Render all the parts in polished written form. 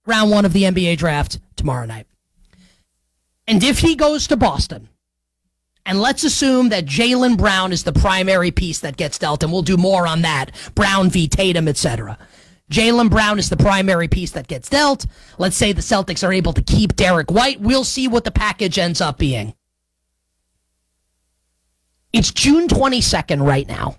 round one of the NBA draft tomorrow night. And if he goes to Boston, and let's assume that Jaylen Brown is the primary piece that gets dealt, and we'll do more on that, Brown v. Tatum, etc. Jaylen Brown is the primary piece that gets dealt. Let's say the Celtics are able to keep Derek White. We'll see what the package ends up being. It's June 22nd right now.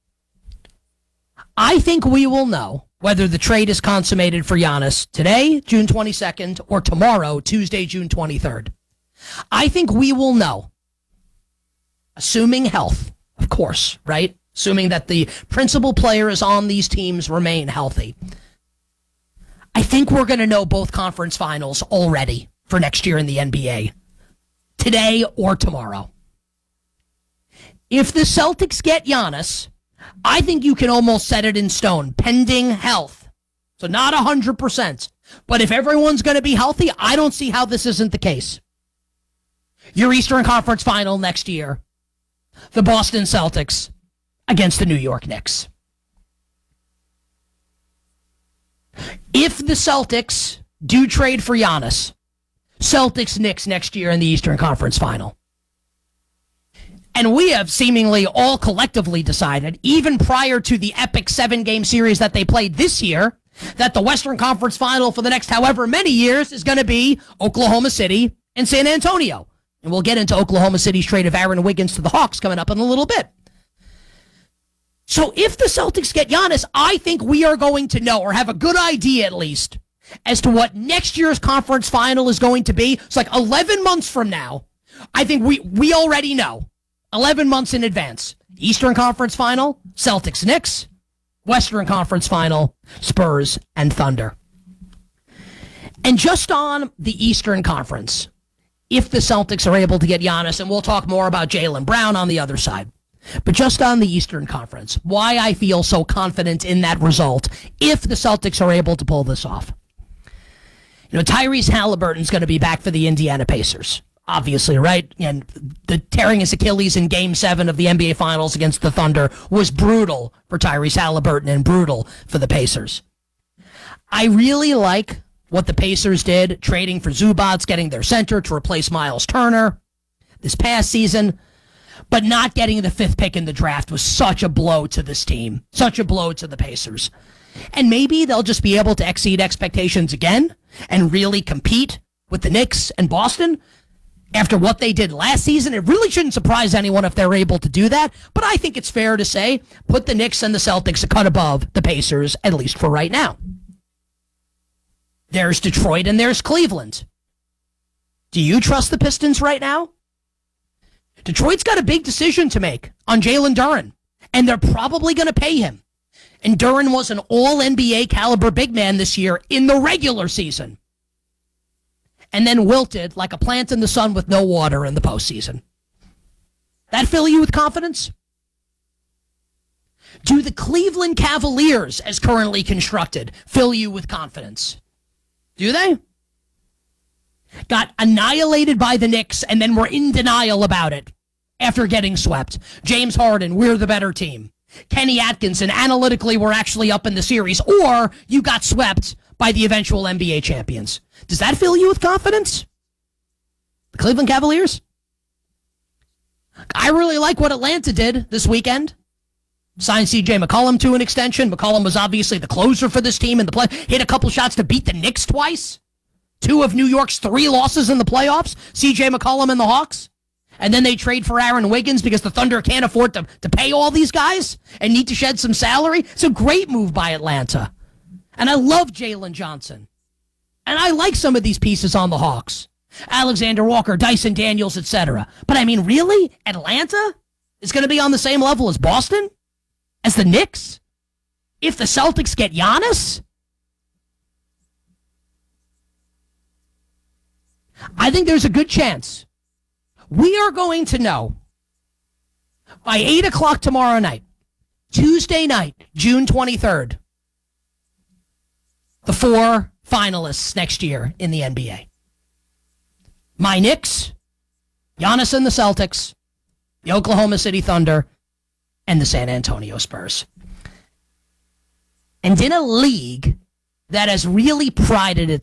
I think we will know whether the trade is consummated for Giannis today, June 22nd, or tomorrow, Tuesday, June 23rd. I think we will know, assuming health, of course, right? Assuming that the principal players on these teams remain healthy. I think we're going to know both conference finals already for next year in the NBA, today or tomorrow. If the Celtics get Giannis, I think you can almost set it in stone, pending health. So not 100%. But if everyone's going to be healthy, I don't see how this isn't the case. Your Eastern Conference final next year, the Boston Celtics against the New York Knicks. If the Celtics do trade for Giannis, Celtics-Knicks next year in the Eastern Conference final. And we have seemingly all collectively decided, even prior to the epic 7-game series that they played this year, that the Western Conference final for the next however many years is going to be Oklahoma City and San Antonio. And we'll get into Oklahoma City's trade of Aaron Wiggins to the Hawks coming up in a little bit. So if the Celtics get Giannis, I think we are going to know, or have a good idea at least, as to what next year's conference final is going to be. It's like 11 months from now. I think we already know. 11 months in advance. Eastern Conference final, Celtics-Knicks. Western Conference final, Spurs and Thunder. And just on the Eastern Conference, if the Celtics are able to get Giannis, and we'll talk more about Jaylen Brown on the other side, but just on the Eastern Conference, why I feel so confident in that result if the Celtics are able to pull this off. You know, Tyrese Halliburton's going to be back for the Indiana Pacers. Obviously, right? And the tearing his Achilles in Game 7 of the NBA Finals against the Thunder was brutal for Tyrese Halliburton and brutal for the Pacers. I really like what the Pacers did, trading for Zubac, getting their center to replace Miles Turner this past season, but not getting the 5th pick in the draft was such a blow to this team, such a blow to the Pacers. And maybe they'll just be able to exceed expectations again and really compete with the Knicks and Boston. After what they did last season, it really shouldn't surprise anyone if they're able to do that. But I think it's fair to say, put the Knicks and the Celtics a cut above the Pacers, at least for right now. There's Detroit and there's Cleveland. Do you trust the Pistons right now? Detroit's got a big decision to make on Jalen Duren, and they're probably going to pay him. And Duren was an all-NBA caliber big man this year in the regular season, and then wilted like a plant in the sun with no water in the postseason. That fill you with confidence? Do the Cleveland Cavaliers, as currently constructed, fill you with confidence? Do they? Got annihilated by the Knicks and then were in denial about it after getting swept. James Harden, we're the better team. Kenny Atkinson, analytically, we're actually up in the series. Or you got swept by the eventual NBA champions. Does that fill you with confidence? The Cleveland Cavaliers? I really like what Atlanta did this weekend. Signed C.J. McCollum to an extension. McCollum was obviously the closer for this team in the play. Hit a couple shots to beat the Knicks twice. 2 of New York's 3 losses in the playoffs. C.J. McCollum and the Hawks. And then they trade for Aaron Wiggins because the Thunder can't afford to pay all these guys and need to shed some salary. It's a great move by Atlanta. And I love Jalen Johnson. And I like some of these pieces on the Hawks. Alexander Walker, Dyson Daniels, etc. But I mean, really? Atlanta is going to be on the same level as Boston? As the Knicks? If the Celtics get Giannis? I think there's a good chance we are going to know by 8 o'clock tomorrow night, Tuesday night, June 23rd, the 4 finalists next year in the NBA. My Knicks, Giannis and the Celtics, the Oklahoma City Thunder, and the San Antonio Spurs. And in a league that has really prided